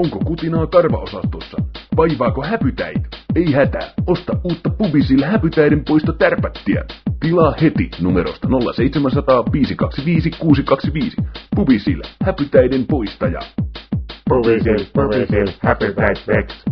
Onko kutinaa karvaosastossa? Vaivaako häpytäit? Ei hätää, osta uutta Pubisil häpytäiden poisto tärpättiä. Tilaa heti numerosta 0700 525 625. Pubisil, häpytäiden poistaja. Pubisil, häpytäit Vex.